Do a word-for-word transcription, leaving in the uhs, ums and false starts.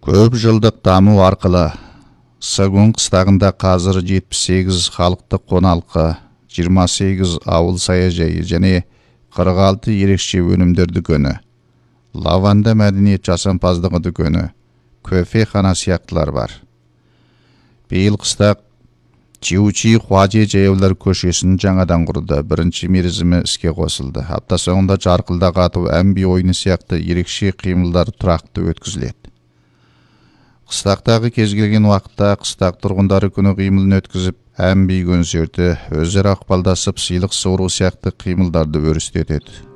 Көп жылдық даму арқылы Сагун қыстағында қазір жетпіс сегіз халықтық қоналқы, жиырма сегіз ауыл саяжайы және қырық алты ерекше өнімдер дүкені, лаванда мәдениет жасампаздығы дүкені, кофехана сияқтылар бар. Биыл қыстақ Чиучи Хуажи жаяулар көшесін жаңадан құрды. Бірінші мерзімі іске қосылды. Апта соңында жарқылдақ ату, әмби ойыны сияқты ерекше қимылдар тұрақты өткізіледі. Қыстақтағы кез келген уақытта қыстақ тұрғындары күні қимылын өткізіп, әмби концерті, өзара ықпалдасып сыйлық сору сияқты қимылдарды өрістетеді.